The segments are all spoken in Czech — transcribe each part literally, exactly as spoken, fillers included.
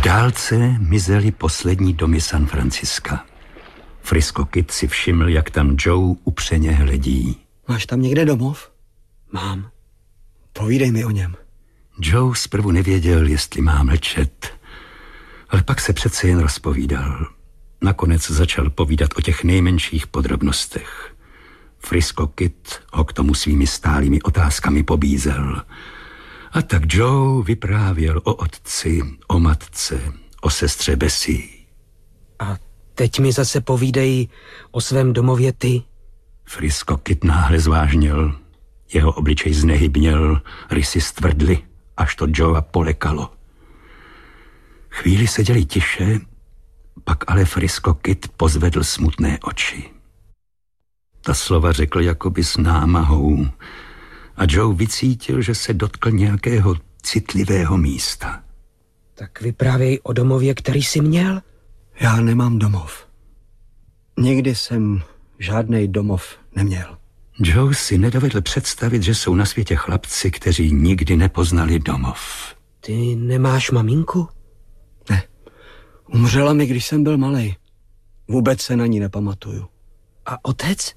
dálce mizely poslední domy San Franciska. Frisco Kid si všiml, jak tam Joe upřeně hledí. Máš tam někde domov? Mám. Povídej mi o něm. Joe zprvu nevěděl, jestli má mlčet, ale pak se přece jen rozpovídal. Nakonec začal povídat o těch nejmenších podrobnostech. Frisco Kid ho k tomu svými stálými otázkami pobízel. A tak Joe vyprávěl o otci, o matce, o sestře Bessie. A teď mi zase povídej o svém domově ty. Frisco Kid náhle zvážnil. Jeho obličej znehybněl, rysy stvrdly, až to Joea polekalo. Chvíli seděli tiše, pak ale Frisco Kid pozvedl smutné oči. Ta slova řekl jakoby s námahou a Joe vycítil, že se dotkl nějakého citlivého místa. Tak vyprávěj o domově, který jsi měl. Já nemám domov. Nikdy jsem žádnej domov neměl. Joe si nedovedl představit, že jsou na světě chlapci, kteří nikdy nepoznali domov. Ty nemáš maminku? Ne. Umřela mi, když jsem byl malej. Vůbec se na ní nepamatuju. A otec?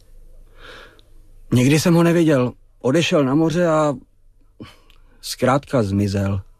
Nikdy jsem ho neviděl. Odešel na moře a zkrátka zmizel.